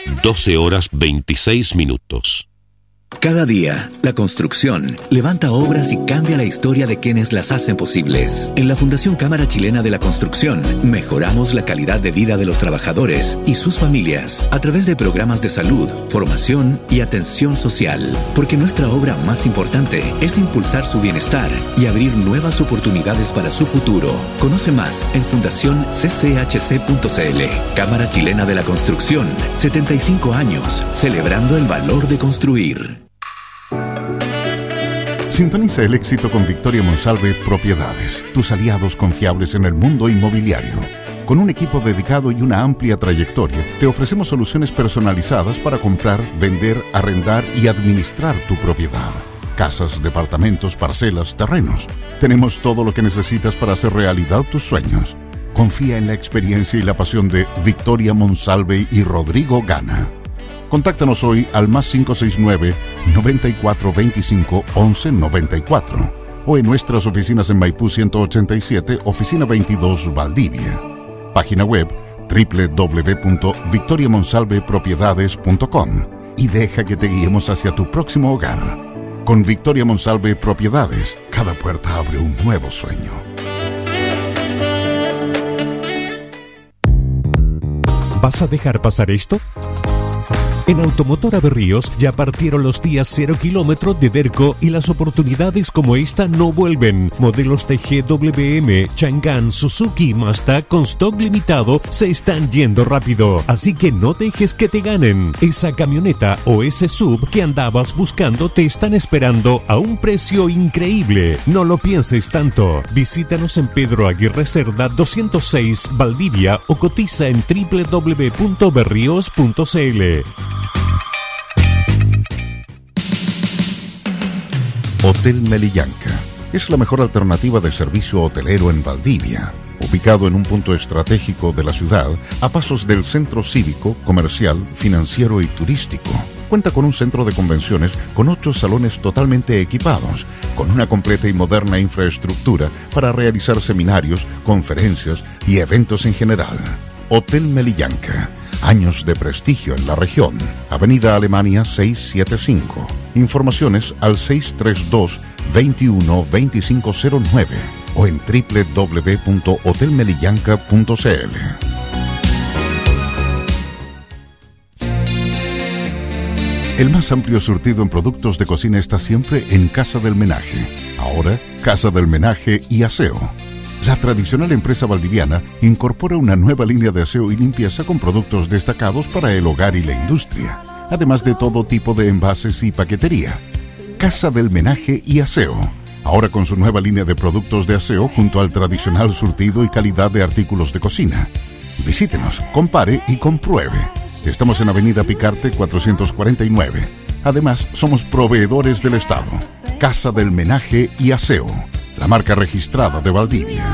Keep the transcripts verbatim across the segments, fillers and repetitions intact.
doce horas veintiséis minutos. Cada día, la construcción levanta obras y cambia la historia de quienes las hacen posibles. En la Fundación Cámara Chilena de la Construcción, mejoramos la calidad de vida de los trabajadores y sus familias a través de programas de salud, formación y atención social. Porque nuestra obra más importante es impulsar su bienestar y abrir nuevas oportunidades para su futuro. Conoce más en fundación c c h c punto c l. Cámara Chilena de la Construcción, setenta y cinco años, celebrando el valor de construir. Sintoniza el éxito con Victoria Monsalve Propiedades, tus aliados confiables en el mundo inmobiliario. Con un equipo dedicado y una amplia trayectoria, te ofrecemos soluciones personalizadas para comprar, vender, arrendar y administrar tu propiedad. Casas, departamentos, parcelas, terrenos. Tenemos todo lo que necesitas para hacer realidad tus sueños. Confía en la experiencia y la pasión de Victoria Monsalve y Rodrigo Gana. Contáctanos hoy al más cinco seis nueve, noventa y cuatro veinticinco, once noventa y cuatro o en nuestras oficinas en Maipú ciento ochenta y siete, oficina veintidós, Valdivia. Página web doble u doble u doble u punto victoria monsalve propiedades punto com y deja que te guiemos hacia tu próximo hogar. Con Victoria Monsalve Propiedades, cada puerta abre un nuevo sueño. ¿Vas a dejar pasar esto? En Automotora Berríos ya partieron los días cero kilómetros de Derco y las oportunidades como esta no vuelven. Modelos de G W M, Chang'an, Suzuki y Mazda con stock limitado se están yendo rápido. Así que no dejes que te ganen. Esa camioneta o ese sub que andabas buscando te están esperando a un precio increíble. No lo pienses tanto. Visítanos en Pedro Aguirre Cerda doscientos seis, Valdivia o cotiza en doble u doble u doble u punto berríos punto c l. Hotel Melillanca es la mejor alternativa de servicio hotelero en Valdivia. Ubicado en un punto estratégico de la ciudad, a pasos del centro cívico, comercial, financiero y turístico. Cuenta con un centro de convenciones con ocho salones totalmente equipados, con una completa y moderna infraestructura para realizar seminarios, conferencias y eventos en general. Hotel Melillanca. Años de prestigio en la región. Avenida Alemania seiscientos setenta y cinco. Informaciones al seis tres dos, veintiuno, veinticinco cero nueve o en doble u doble u doble u punto hotel melillanca punto c l. El más amplio surtido en productos de cocina está siempre en Casa del Menaje. Ahora, Casa del Menaje y Aseo. La tradicional empresa valdiviana incorpora una nueva línea de aseo y limpieza con productos destacados para el hogar y la industria, además de todo tipo de envases y paquetería. Casa del Menaje y Aseo, ahora con su nueva línea de productos de aseo junto al tradicional surtido y calidad de artículos de cocina. Visítenos, compare y compruebe. Estamos en Avenida Picarte cuatrocientos cuarenta y nueve. Además, somos proveedores del Estado. Casa del Menaje y Aseo, la marca registrada de Valdivia.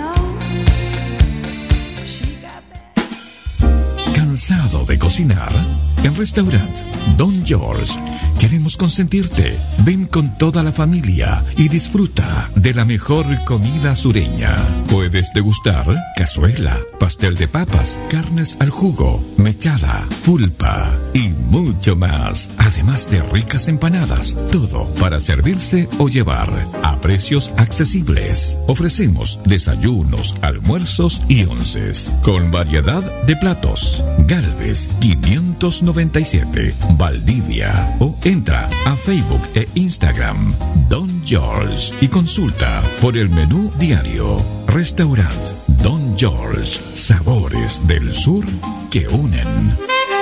¿Cansado de cocinar? En Restaurant Don George queremos consentirte. Ven con toda la familia y disfruta de la mejor comida sureña. Puedes degustar cazuela, pastel de papas, carnes al jugo, mechada, pulpa y mucho más. Además de ricas empanadas. Todo para servirse o llevar a precios accesibles. Ofrecemos desayunos, almuerzos y onces con variedad de platos. Galvez quinientos noventa y siete, Valdivia. O entra a Facebook e Instagram Don George y consulta por el menú diario. Restaurant Don George, sabores del sur que unen.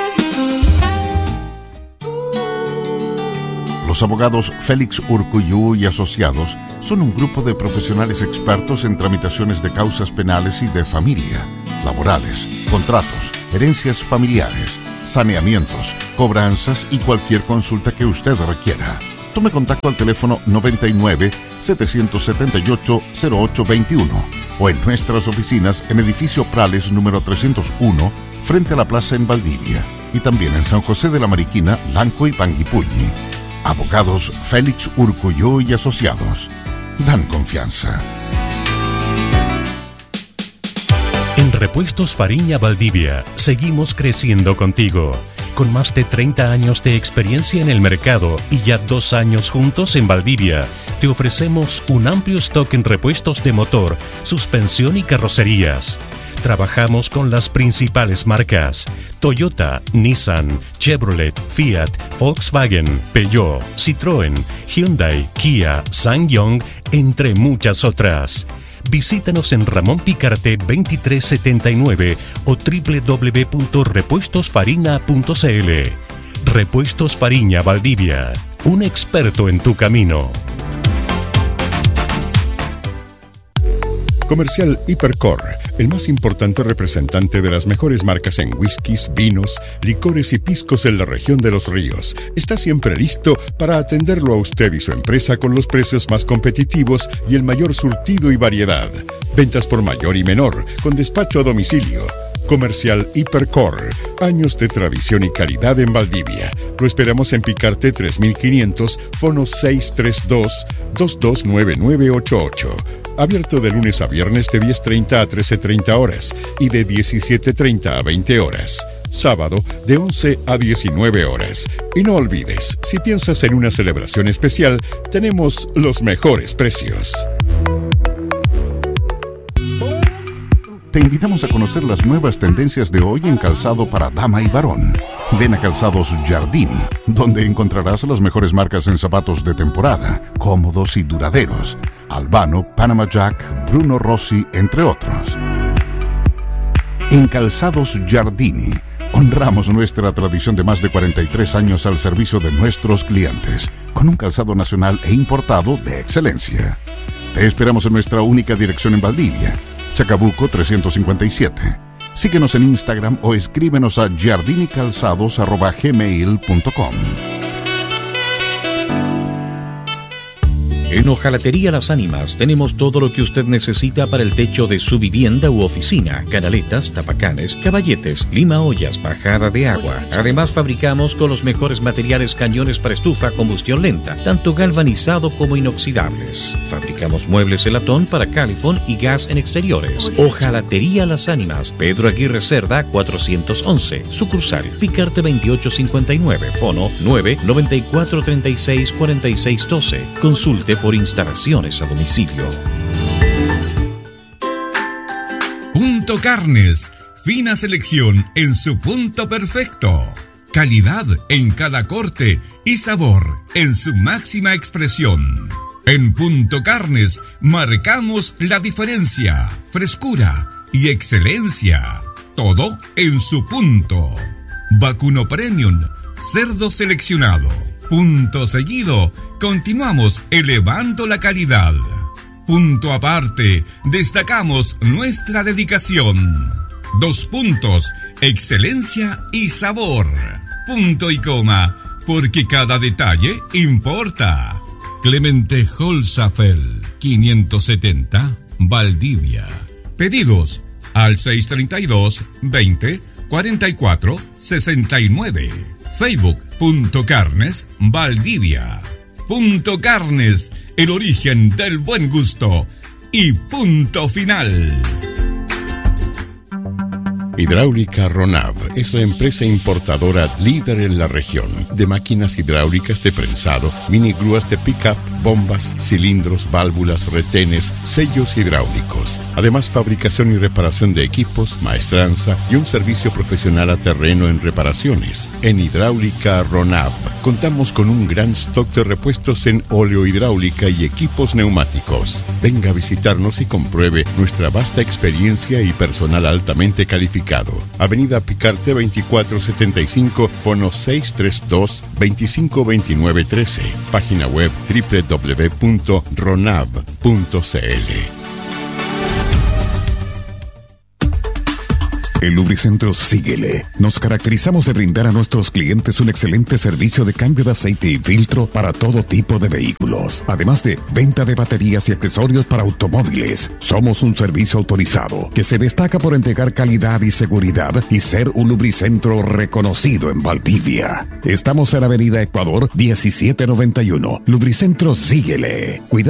Los abogados Félix Urcuyú y Asociados son un grupo de profesionales expertos en tramitaciones de causas penales y de familia, laborales, contratos, herencias familiares, saneamientos, cobranzas y cualquier consulta que usted requiera. Tome contacto al teléfono noventa y nueve, setecientos setenta y ocho, cero ocho veintiuno o en nuestras oficinas en Edificio Prales número trescientos uno, frente a la plaza en Valdivia, y también en San José de la Mariquina, Lanco y Panguipulli. Abogados Félix Urcuyú y Asociados. Dan confianza. En Repuestos Fariña Valdivia, seguimos creciendo contigo. con más de treinta años de experiencia en el mercado y ya dos años juntos en Valdivia, te ofrecemos un amplio stock en repuestos de motor, suspensión y carrocerías. Trabajamos con las principales marcas: Toyota, Nissan, Chevrolet, Fiat, Volkswagen, Peugeot, Citroën, Hyundai, Kia, SsangYong, entre muchas otras. Visítanos en Ramón Picarte veintitrés setenta y nueve o doble u doble u doble u punto repuestos farina punto c l. Repuestos Fariña Valdivia, un experto en tu camino. Comercial Hipercor, el más importante representante de las mejores marcas en whiskies, vinos, licores y piscos en la región de Los Ríos, está siempre listo para atenderlo a usted y su empresa con los precios más competitivos y el mayor surtido y variedad. Ventas por mayor y menor, con despacho a domicilio. Comercial Hipercor, años de tradición y calidad en Valdivia. Lo esperamos en Picarte tres mil quinientos, fono seis tres dos, dos dos nueve nueve ocho ocho. Abierto de lunes a viernes de diez treinta a trece treinta horas y de diecisiete treinta a veinte horas. Sábado de once a diecinueve horas. Y no olvides, si piensas en una celebración especial, tenemos los mejores precios. Te invitamos a conocer las nuevas tendencias de hoy en calzado para dama y varón. Ven a Calzados Giardini, donde encontrarás las mejores marcas en zapatos de temporada, cómodos y duraderos. Albano, Panama Jack, Bruno Rossi, entre otros. En Calzados Giardini, honramos nuestra tradición de más de cuarenta y tres años al servicio de nuestros clientes, con un calzado nacional e importado de excelencia. Te esperamos en nuestra única dirección en Valdivia, Chacabuco trescientos cincuenta y siete. Síguenos en Instagram o escríbenos a giardinicalzados arroba gmail punto com. En Hojalatería Las Ánimas tenemos todo lo que usted necesita para el techo de su vivienda u oficina: canaletas, tapacanes, caballetes, lima ollas, bajada de agua. Además, fabricamos con los mejores materiales cañones para estufa a combustión lenta, tanto galvanizado como inoxidables. Fabricamos muebles de latón para calefón y gas en exteriores. Hojalatería Las Ánimas, Pedro Aguirre Cerda cuatrocientos once, sucursal Picarte veintiocho cincuenta y nueve, fono nueve noventa y cuatro treinta y seis cuarenta y seis doce. Consulte por instalaciones a domicilio. Punto Carnes, fina selección en su punto perfecto. Calidad en cada corte y sabor en su máxima expresión. En Punto Carnes marcamos la diferencia, frescura y excelencia. Todo en su punto. Vacuno Premium, cerdo seleccionado. Punto seguido, continuamos elevando la calidad. Punto aparte, destacamos nuestra dedicación. Dos puntos, excelencia y sabor. Punto y coma, porque cada detalle importa. Clemente Holzapfel, quinientos setenta, Valdivia. Pedidos al seis treinta y dos, veinte, cuarenta y cuatro, sesenta y nueve. Facebook, Punto Carnes, Valdivia. Punto Carnes, el origen del buen gusto. Y punto final. Hidráulica Ronav es la empresa importadora líder en la región de máquinas hidráulicas de prensado, mini grúas de pick-up, bombas, cilindros, válvulas, retenes, sellos hidráulicos. Además, fabricación y reparación de equipos, maestranza y un servicio profesional a terreno en reparaciones. En Hidráulica Ronav contamos con un gran stock de repuestos en oleohidráulica y equipos neumáticos. Venga a visitarnos y compruebe nuestra vasta experiencia y personal altamente calificado. Avenida Picarte veinticuatro setenta y cinco, fono seis tres dos, veinticinco veintinueve trece. Página web doble u doble u doble u punto ronav punto c l. En Lubricentros Síguele nos caracterizamos de brindar a nuestros clientes un excelente servicio de cambio de aceite y filtro para todo tipo de vehículos, además de venta de baterías y accesorios para automóviles. Somos un servicio autorizado que se destaca por entregar calidad y seguridad y ser un lubricentro reconocido en Valdivia. Estamos en Avenida Ecuador diecisiete noventa y uno. Lubricentros Síguele. Cuidado.